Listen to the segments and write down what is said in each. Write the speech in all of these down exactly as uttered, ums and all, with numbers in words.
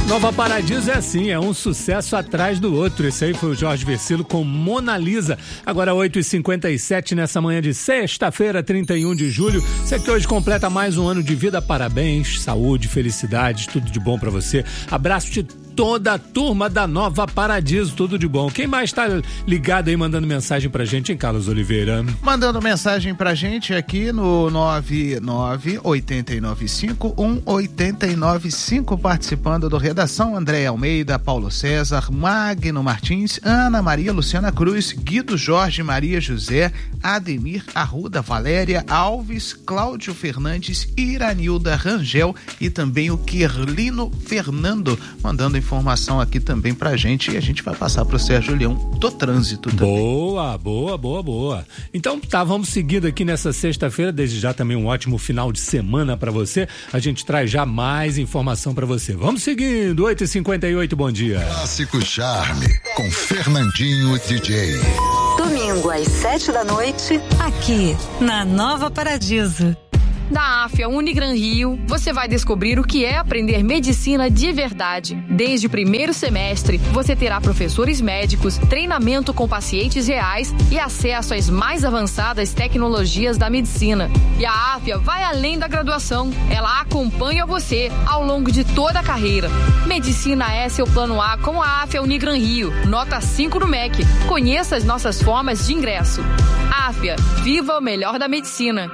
Nova Paradiso é assim, é um sucesso atrás do outro. Esse aí foi o Jorge Versilo com Mona Lisa. Agora oito e cinquenta e sete nessa manhã de sexta-feira, trinta e um de julho. Você que hoje completa mais um ano de vida, parabéns, saúde, felicidades, tudo de bom pra você. Abraço de toda a turma da Nova Paradiso, tudo de bom. Quem mais tá ligado aí mandando mensagem pra gente, hein, Carlos Oliveira? Mandando mensagem pra gente aqui no nove nove oito nove cinco um oito nove cinco, participando do Redação, André Almeida, Paulo César, Magno Martins, Ana Maria Luciana Cruz, Guido Jorge Maria José, Ademir Arruda, Valéria Alves, Cláudio Fernandes, Iranilda Rangel e também o Quirlino Fernando, mandando informação aqui também pra gente, e a gente vai passar pro Sérgio Leão do Trânsito também. Boa, boa, boa, boa. Então tá, vamos seguindo aqui nessa sexta-feira, desde já também um ótimo final de semana pra você. A gente traz já mais informação pra você. Vamos seguindo, oito e cinquenta e oito, bom dia. Clássico Charme, com Fernandinho D J. Domingo às sete da noite, aqui na Nova Paradiso. Da Afia Unigran Rio, você vai descobrir o que é aprender medicina de verdade. Desde o primeiro semestre, você terá professores médicos, treinamento com pacientes reais e acesso às mais avançadas tecnologias da medicina. E a Afia vai além da graduação. Ela acompanha você ao longo de toda a carreira. Medicina é seu plano A com a Afia Unigran Rio. Nota cinco no M E C. Conheça as nossas formas de ingresso. Afia, viva o melhor da medicina.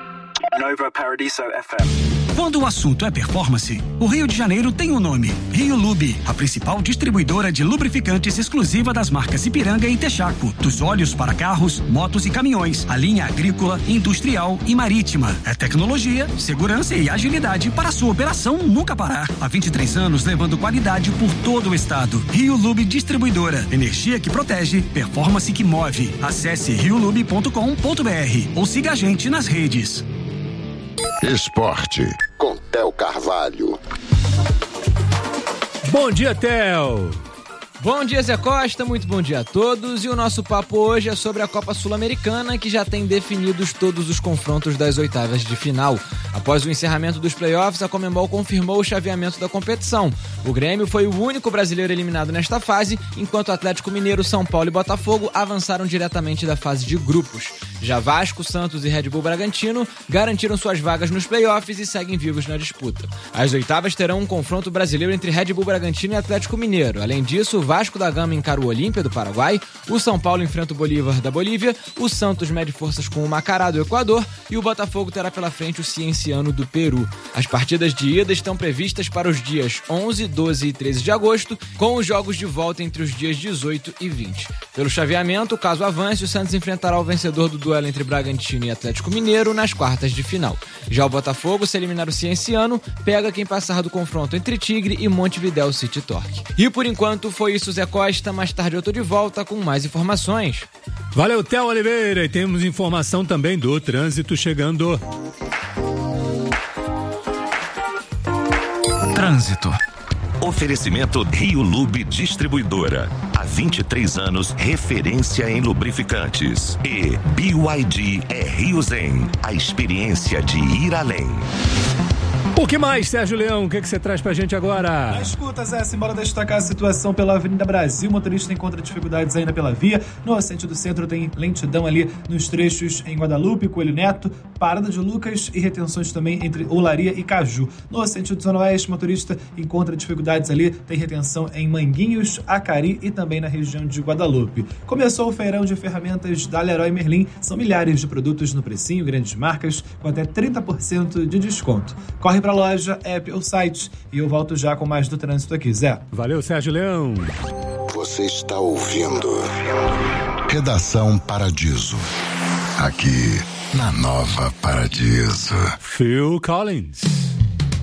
Nova Paradiso F M. Quando o assunto é performance, o Rio de Janeiro tem um nome: Rio Lube, a principal distribuidora de lubrificantes exclusiva das marcas Ipiranga e Texaco. Dos óleos para carros, motos e caminhões, a linha agrícola, industrial e marítima. É tecnologia, segurança e agilidade para a sua operação nunca parar. Há vinte e três anos levando qualidade por todo o estado. Rio Lube Distribuidora. Energia que protege, performance que move. Acesse rio lube ponto com ponto b r ou siga a gente nas redes. Esporte, com Theo Carvalho. Bom dia, Theo. Bom dia, Zé Costa, muito bom dia a todos. E o nosso papo hoje é sobre a Copa Sul-Americana, que já tem definidos todos os confrontos das oitavas de final. Após o encerramento dos playoffs, a Conmebol confirmou o chaveamento da competição. O Grêmio foi o único brasileiro eliminado nesta fase, enquanto o Atlético Mineiro, São Paulo e Botafogo avançaram diretamente da fase de grupos. Já Vasco, Santos e Red Bull Bragantino garantiram suas vagas nos playoffs e seguem vivos na disputa. As oitavas terão um confronto brasileiro entre Red Bull Bragantino e Atlético Mineiro. Além disso, o Vasco da Gama encara o Olímpia do Paraguai, o São Paulo enfrenta o Bolívar da Bolívia, o Santos mede forças com o Macará do Equador e o Botafogo terá pela frente o Cienciano do Peru. As partidas de ida estão previstas para os dias onze, doze e treze de agosto, com os jogos de volta entre os dias dezoito e vinte. Pelo chaveamento, caso avance, o Santos enfrentará o vencedor do duelo entre Bragantino e Atlético Mineiro nas quartas de final. Já o Botafogo, se eliminar o Cienciano, pega quem passar do confronto entre Tigre e Montevidéu City Torque. E por enquanto foi isso, Zé Costa. Mais tarde eu tô de volta com mais informações. Valeu, Theo Oliveira. E temos informação também do trânsito chegando. Trânsito. Oferecimento Rio Lube Distribuidora. Há vinte e três anos, referência em lubrificantes. E B Y D é Rio Zen, a experiência de ir além. O que mais, Sérgio Leão? O que, que você traz pra gente agora? Na escuta, Zé, simbora destacar a situação pela Avenida Brasil. O motorista encontra dificuldades ainda pela via. No sentido centro tem lentidão ali nos trechos em Guadalupe, Coelho Neto, Parada de Lucas e retenções também entre Olaria e Caju. No sentido zona oeste, o motorista encontra dificuldades ali, tem retenção em Manguinhos, Acari e também na região de Guadalupe. Começou o feirão de ferramentas da Leroy Merlin. São milhares de produtos no precinho, grandes marcas, com até trinta por cento de desconto. Corre pra loja, app ou site. E eu volto já com mais do trânsito aqui, Zé. Valeu, Sérgio Leão. Você está ouvindo Redação Paradiso, aqui na Nova Paradiso. Phil Collins.